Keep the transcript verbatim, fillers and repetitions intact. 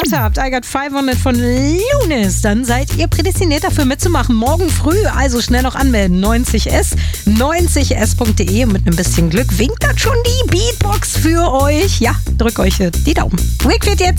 gehört habt, I Got fünfhundert von Lunis, dann seid ihr prädestiniert dafür mitzumachen. Morgen früh, also schnell noch anmelden. neunzig S, neunzig S Punkt de und mit ein bisschen Glück winkt das schon die Beatbox für euch. Ja, drückt euch die Daumen. Rick wird jetzt